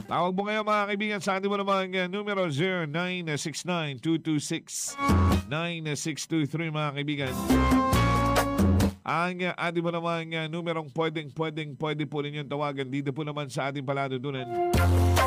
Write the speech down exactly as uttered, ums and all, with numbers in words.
Tawag mo ngayon mga kaibigan sa ating mo naman uh, numero zero nine six nine two two six nine six two three mga kaibigan. Ang uh, ating mo naman uh, numerong pwedeng pwedeng pwede po ninyong tawagan dito po naman sa ating paladudunan.